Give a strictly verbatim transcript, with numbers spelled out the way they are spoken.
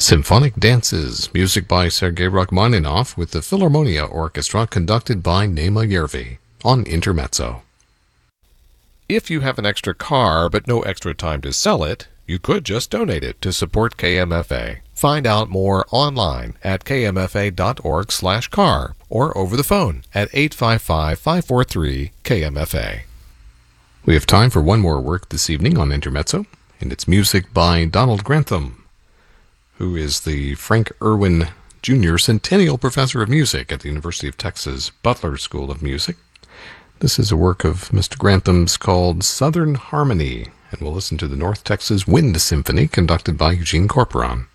Symphonic Dances, music by Sergei Rachmaninoff with the Philharmonia Orchestra conducted by Nema Yervi on Intermezzo. If you have an extra car but no extra time to sell it, you could just donate it to support K M F A. Find out more online at k m f a dot org slash car or over the phone at eight five five, five four three, K M F A. We have time for one more work this evening on Intermezzo, and it's music by Donald Grantham, who is the Frank Erwin Junior Centennial Professor of Music at the University of Texas Butler School of Music. This is a work of Mister Grantham's called Southern Harmony, and we'll listen to the North Texas Wind Symphony conducted by Eugene Corporon.